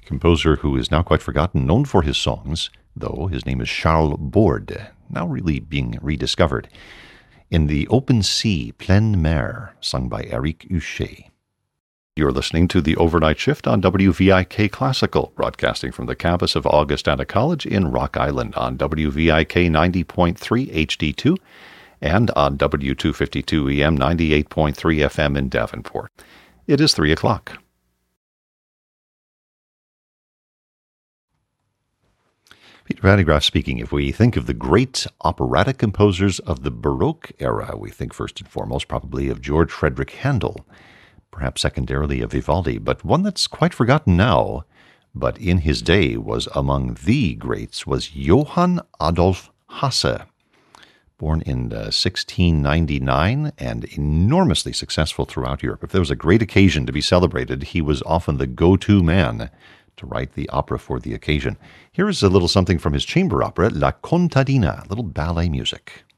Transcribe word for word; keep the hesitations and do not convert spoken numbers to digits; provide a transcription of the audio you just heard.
composer who is now quite forgotten, known for his songs, though his name is Charles Borde, now really being rediscovered. In the Open Sea, Pleine Mer, sung by Eric Huchet. You're listening to The Overnight Shift on W V I K Classical, broadcasting from the campus of Augustana College in Rock Island on W V I K ninety point three H D two and on W two fifty-two E M ninety-eight point three F M in Davenport. It is three o'clock. Peter Van de Graaff speaking. If we think of the great operatic composers of the Baroque era, we think first and foremost probably of George Frederick Handel, perhaps secondarily of Vivaldi, but one that's quite forgotten now, but in his day was among the greats, was Johann Adolf Hasse, born in uh, sixteen ninety-nine and enormously successful throughout Europe. If there was a great occasion to be celebrated, he was often the go-to man to write the opera for the occasion. Here is a little something from his chamber opera, La Contadina, little ballet music.